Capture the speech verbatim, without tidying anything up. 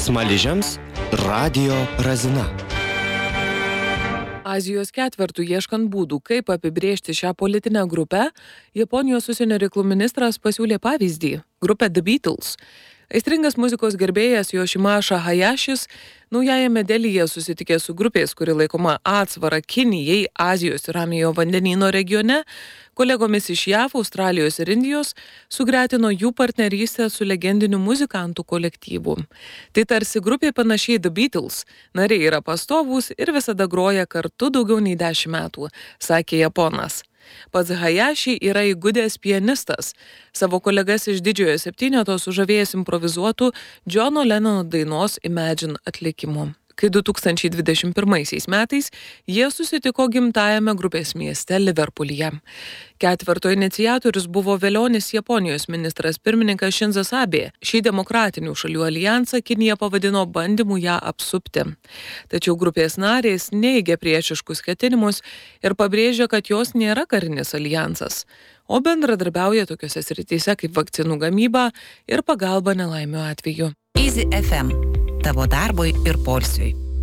Smaližiams Radio Razina. Azijos ketvertų ieškant būdų, kaip apibrėžti šią politinę grupę, Japonijos užsienio reikalų ministras pasiūlė pavyzdį – grupę The Beatles. Aistringas muzikos gerbėjas Yoshimasa Hayashis naujajame Delyje susitikė su grupės, kuri laikoma atsvara Kinijai, Azijos ir Ramiojo vandenyno regione, kolegomis iš J A V, Australijos ir Indijos, sugretino jų partnerystę su legendiniu muzikantų kolektyvu. Tai tarsi grupė panašiai The Beatles, nariai yra pastovūs ir visada groja kartu daugiau nei dešimt metų, sakė japonas. Pats Hayashi yra įgudęs pianistas. Savo kolegas iš didžiojo septyneto sužavėjęs improvizuotų Johno Lennono dainos Imagine atlikimu. Kai du tūkstančiai dvidešimt pirmaisiais metais jie susitiko gimtajame grupės mieste Liverpoolyje. Ketverto iniciatorius buvo vėlionis Japonijos ministras pirmininkas Shinzo Abe. Šį demokratinių šalių alijansą Kinija pavadino bandymu ją apsupti. Tačiau grupės narės neigia priešiškus ketinimus ir pabrėžia, kad jos nėra karinis alijansas, o bendradarbiauja tokiose srityse kaip vakcinų gamyba ir pagalba nelaimių atveju. Easy F M. Tavo darbui ir poilsiui.